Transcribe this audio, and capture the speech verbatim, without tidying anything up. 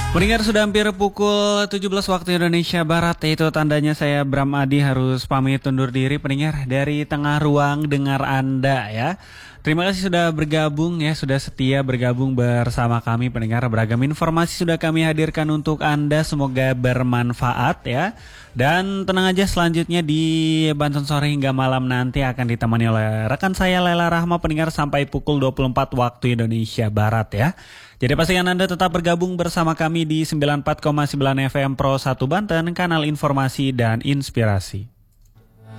Pendengar, sudah hampir pukul tujuh belas waktu Indonesia Barat, itu tandanya saya Bram Adi harus pamit undur diri pendengar dari tengah ruang dengar Anda ya. Terima kasih sudah bergabung ya, sudah setia bergabung bersama kami pendengar. Beragam informasi sudah kami hadirkan untuk Anda, semoga bermanfaat ya. Dan tenang aja, selanjutnya di Banten Sore hingga malam nanti akan ditemani oleh rekan saya Lela Rahma pendengar sampai pukul dua puluh empat waktu Indonesia Barat ya. Jadi pastikan Anda tetap bergabung bersama kami di sembilan puluh empat koma sembilan F M Pro satu Banten, kanal informasi dan inspirasi.